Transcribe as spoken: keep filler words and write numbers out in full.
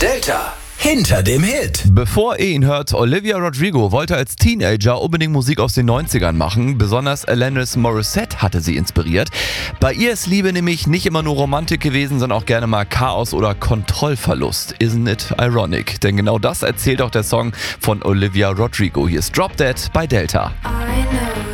Delta. Hinter dem Hit. Bevor ihr ihn hört, Olivia Rodrigo wollte als Teenager unbedingt Musik aus den neunzigern machen. Besonders Alanis Morissette hatte sie inspiriert. Bei ihr ist Liebe nämlich nicht immer nur Romantik gewesen, sondern auch gerne mal Chaos oder Kontrollverlust. Isn't it ironic? Denn genau das erzählt auch der Song von Olivia Rodrigo. Hier ist Drop Dead bei Delta.